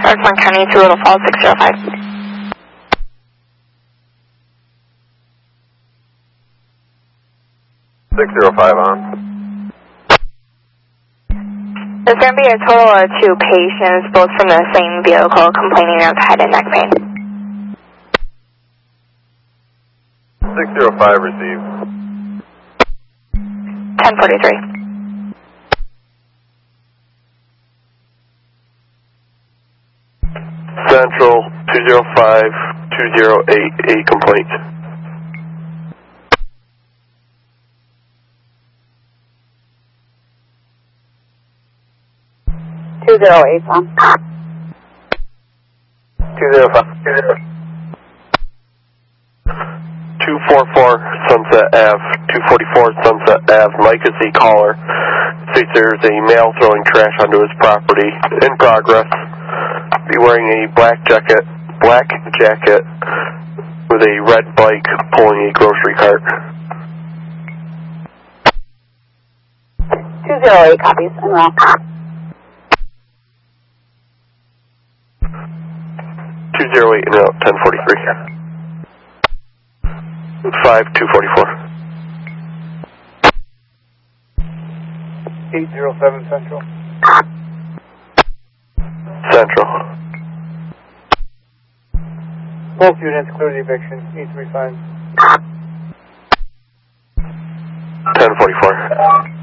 Northland County to Little Falls 605. On. There's going to be a total of 2 patients, both from the same vehicle, complaining of head and neck pain. 605 received. 1043. Central 205-208, a complaint. Two 244 Sunset Ave, 244 Sunset Ave. Mike is the caller. States there's a male throwing trash onto his property. In progress. Be wearing a black jacket with a red bike pulling a grocery cart. 208 copies. En route. 208 en route, 1043. 5244. 807 Central. Central. Both units clear the eviction. E35. 1044.